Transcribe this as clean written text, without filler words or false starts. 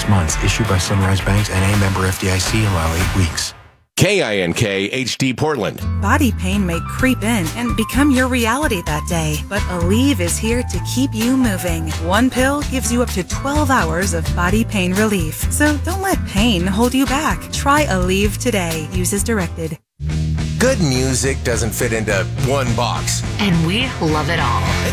months. Issued by Sunrise Banks and a member FDIC. Allow 8 weeks. KINK HD Portland. Body pain may creep in and become your reality that day, but Aleve is here to keep you moving. One pill gives you up to 12 hours of body pain relief. So don't let pain hold you back. Try Aleve today. Use as directed. Good music doesn't fit into one box. And we love it all.